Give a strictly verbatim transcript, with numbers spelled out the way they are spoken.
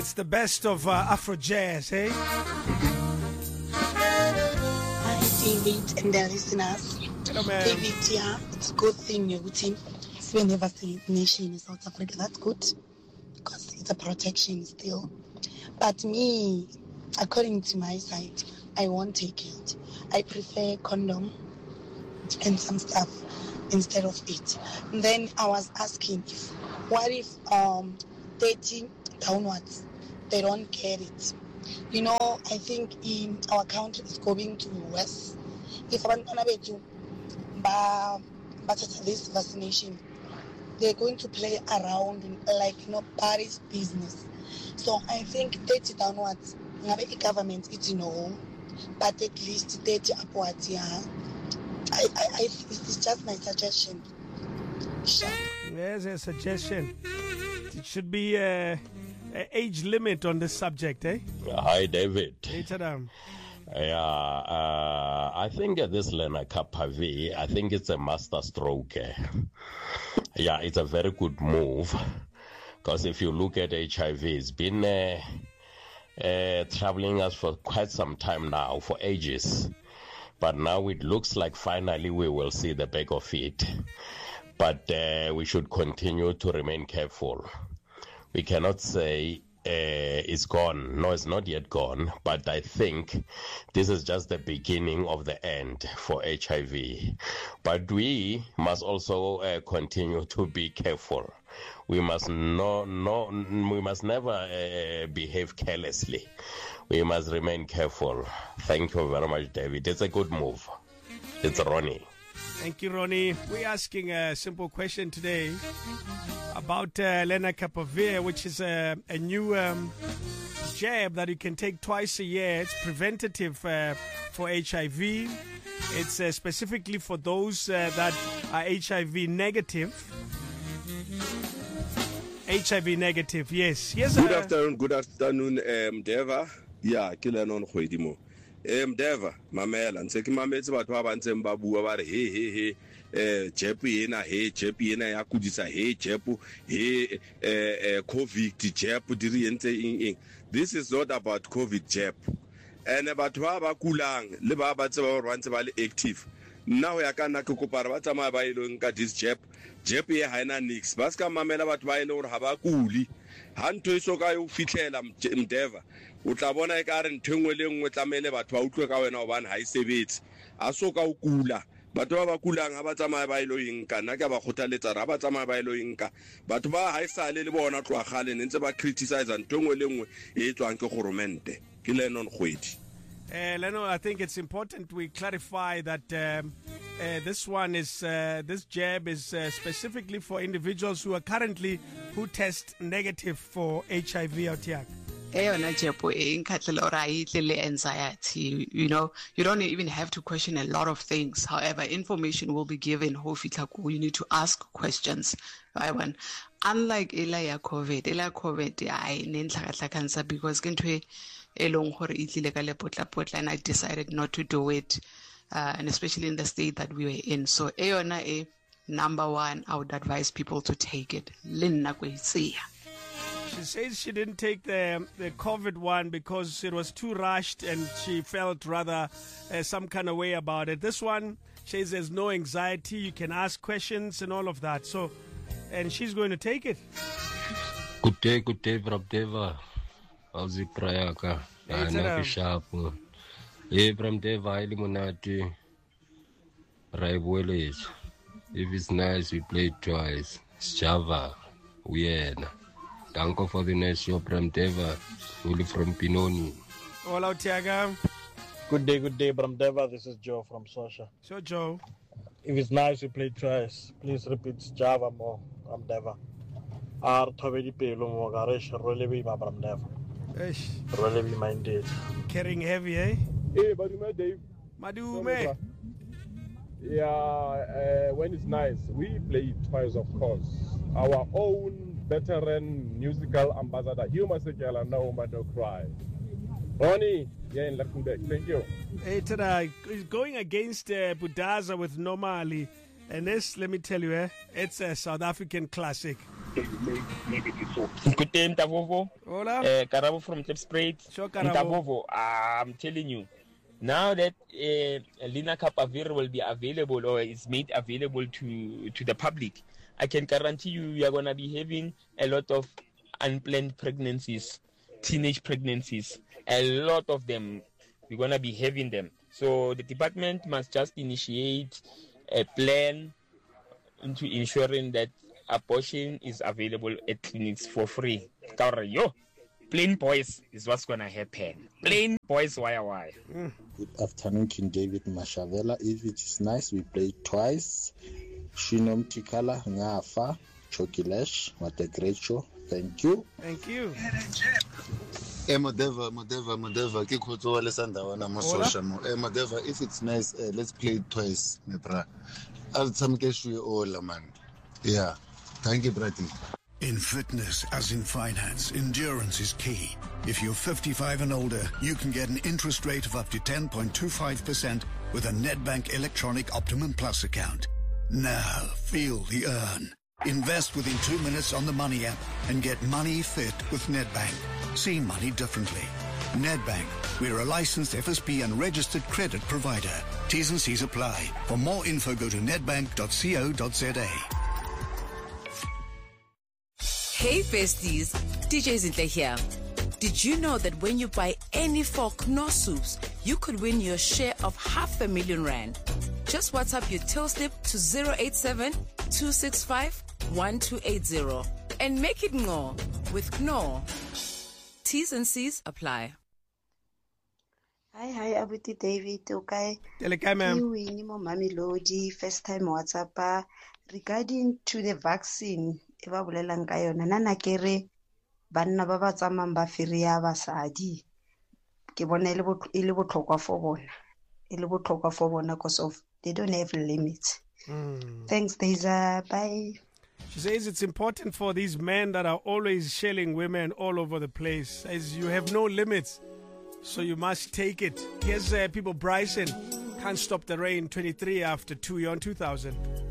It's the best of uh, Afro jazz, eh? Hi, David and the listeners. Hello, man. David, yeah, it's a good thing you're team. When never see nation in South Africa, that's good because it's a protection still. But me, according to my side, I won't take it. I prefer condom and some stuff instead of it. And then I was asking, if what if um thirty downwards they don't get it? You know, I think in our country is going to worse. If abantwana bethu ba bathatha this vaccination, they're going to play around like nobody's business. So I think thirty downwards, the government it's no, but at least thirty upwards, yeah. I, I, I it's just my suggestion. Sure. There's a suggestion. It should be a, a age limit on this subject, eh? Hi, David. Hey, Tadam. Yeah, uh, I think uh, this lenacapavir, I think it's a master stroke. eh. Yeah, it's a very good move because if you look at H I V, it's been uh, uh, troubling us for quite some time now, for ages. But now it looks like finally we will see the back of it. But uh, we should continue to remain careful. We cannot say Uh, it's gone. No, it's not yet gone. But I think this is just the beginning of the end for H I V. But we must also uh, continue to be careful. We must no, no, we must never uh, behave carelessly. We must remain careful. Thank you very much, David. It's a good move. It's Ronnie. Thank you, Ronnie. We're asking a simple question today about uh, lenacapavir, which is a, a new um, jab that you can take twice a year. It's preventative uh, for H I V. It's uh, specifically for those uh, that are H I V negative. H I V negative, yes. Yes. Good uh, afternoon, good afternoon, um, Deva. Yeah, kila non khwedimo. Um, Deva, mamela, ntse ke mametse batho ba bantseng ba bua ba re he he he eh jepu ena he jepu ena ya kudisa he jepu he eh COVID jepu diri entse ing ing. This is not about COVID jepu. And batho ba ba kulang le ba ba tseba ba ntse ba le active. Nna ho ya ka nna ke kopara ba tsamaya ba ile nka this jep jep ye ha ena nix ba ska mamela batho ba ile hore ha ba kuli ha ntho iso ka yo fitlela Mdeva o tla bona e ka re nthengwe le nngwe tlamele batho ba utlwe ka wena hobane ha isebetse a soka o kula batho ba ba kulang ha ba tsamaya ba ile inka nna ka ba khothaletsa ra ba tsamaya ba ile inka batho ba ha isale le bona tloa gale ntse ba criticize nthengwe le nngwe e tswang ke goromente ke le non khwedi. Uh, Leno, I think it's important we clarify that um, uh, this one is, uh, this jab is uh, specifically for individuals who are currently, who test negative for H I V or T I A. Anxiety, you know, you don't even have to question a lot of things. However, information will be given. You need to ask questions. Unlike Elia COVID, Elia COVID, I need cancer because and I decided not to do it, uh, and especially in the state that we were in. So, a number one, I would advise people to take it. She says she didn't take the the COVID one because it was too rushed and she felt rather uh, some kind of way about it. This one, she says there's no anxiety. You can ask questions and all of that. So, and she's going to take it. Good day, good day, Brabdeva. How's it, Prayaka? I'm not sharp. Hey, Brabdeva, I limonati. Raibuelis. If it's nice, we play it twice. It's Java. Weird. Thank you for the nice show, Brabdeva. Fully from Pinoni. Hola, Tiaga. Good day, good day, Brabdeva. This is Joe from Sosha. So, Joe. If it's nice, we play twice. Please repeat Java more, Brabdeva. Ar thovedi pelo mo garesh role be ma Brabdeva. Eish. Role be minded. Carrying heavy, eh? Hey, Madume Dave. Madume. Yeah, uh, when it's nice, we play it twice, of course. Our own veteran musical ambassador, Hugh Masekela, no man, no cry. Ronnie, yeah, in Lakenbeck. Thank you. Hey, today, going against uh, Budaza with Normally, and this, let me tell you, eh, it's a South African classic. Good day, Ntavovo. Hola. Uh, Karabo from Klipspruit. Sure, Karabo. Ntavovo, I'm telling you, now that uh, Lena Kapavir will be available or is made available to, to the public, I can guarantee you, you are going to be having a lot of unplanned pregnancies, teenage pregnancies, a lot of them. We're going to be having them. So the department must just initiate a plan into ensuring that abortion is available at clinics for free. Yo, plain boys is what's going to happen. Plain boys, why, why? Mm. Good afternoon, King David Mashavela. If it is nice, we play twice. Shinom Tikala, Ngafa, Chokilesh, what a great show. Thank you. Thank you. Eh, Modeva, Modeva, Modeva, ke khotso wa lesanda wana mo social mo. Eh, Modeva, if it's nice, uh, let's play it twice, my bra. I'll tamke shwe all, man. Yeah. Thank you, brother. In fitness, as in finance, endurance is key. If you're fifty-five and older, you can get an interest rate of up to ten point two five percent with a Nedbank Electronic Optimum Plus account. Now, feel the earn. Invest within two minutes on the Money app and get money fit with Nedbank. See money differently. Nedbank, we're a licensed F S P and registered credit provider. T's and C's apply. For more info, go to nedbank dot co dot za. Hey besties, D J Zinhle here. Did you know that when you buy any four Knorr soups, you could win your share of half a million rand? Just WhatsApp your till slip to zero eight seven, two six five, one two eight zero and make it Knorr with Knorr. T's and C's apply. Hi, hi, Abuti David. Okay. Okay, ma'am. You mo Mami Lodi, first time WhatsApp regarding to the vaccine. Eba bolelang ka yona nana kere banna ba ba tsamang ba feria basadi ke bona ile bo ile botlhokwa for bona ile botlhokwa for bona because of they don't have limits. Mm. Thanks, Deza. Bye. She says it's important for these men that are always shelling women all over the place. As you have no limits, so you must take it. Here's uh, people Bryson, Can't Stop the Rain, twenty-three after two. You're on two thousand.